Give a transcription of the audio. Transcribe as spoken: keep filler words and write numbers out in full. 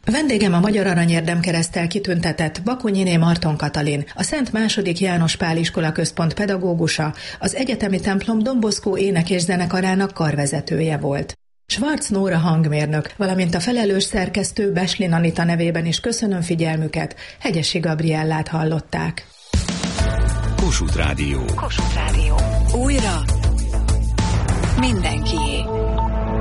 Vendégem a Magyar Aranyérdem-kereszttel kitüntetett Bakonyiné Marton Katalin, a Szent második János Pál Iskola Központ pedagógusa, az egyetemi templom Don Bosco ének- és zenekarának karvezetője volt. Schwarz Nóra hangmérnök, valamint a felelős szerkesztő Beslin Anita nevében is köszönöm figyelmüket, Hegyesi Gabriellát hallották. Kossuth Rádió. Kossuth Rádió. Újra mindenkié.